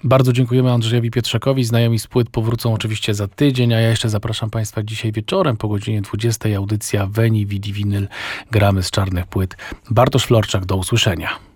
Bardzo dziękujemy Andrzejowi Pietrzakowi. Znajomi z płyt powrócą oczywiście za tydzień, a ja jeszcze zapraszam Państwa dzisiaj wieczorem po godzinie 20. Audycja Veni Vidi Vinyl. Gramy z czarnych płyt. Bartosz Florczak, do usłyszenia.